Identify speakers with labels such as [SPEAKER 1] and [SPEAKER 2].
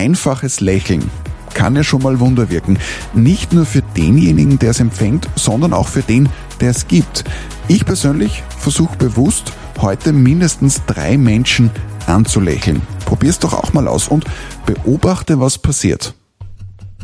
[SPEAKER 1] einfaches Lächeln kann ja schon mal Wunder wirken. Nicht nur für denjenigen, der es empfängt, sondern auch für den, der es gibt. Ich persönlich versuche bewusst, heute mindestens 3 Menschen anzulächeln. Probier's doch auch mal aus und beobachte, was passiert.